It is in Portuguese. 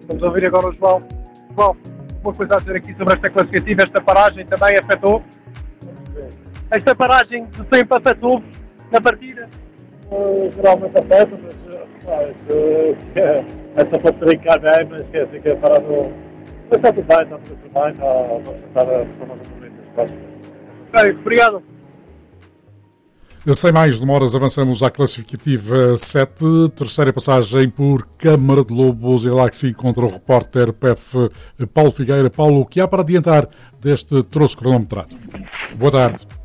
Vamos ouvir agora o João. João, uma coisa a dizer aqui sobre esta classificativa, esta paragem também afetou? Esta paragem do tempo afetou na partida? Geralmente afeta, mas é só para brincar bem, mas fica parado. Mas está tudo bem, vamos tentar reformar o momento das próximas. Ok, obrigado. Sem mais demoras, avançamos à classificativa 7, terceira passagem por Câmara de Lobos e lá que se encontra o repórter PF Paulo Figueira. Paulo, o que há para adiantar deste troço cronometrado? Boa tarde.